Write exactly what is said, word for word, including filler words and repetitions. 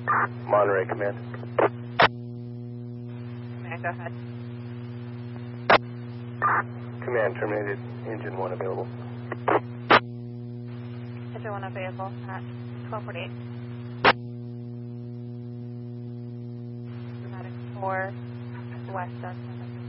Monterey Command. Command, go ahead. Command terminated. Engine one available. Engine one available at twelve forty-eight. Dramatic four, west of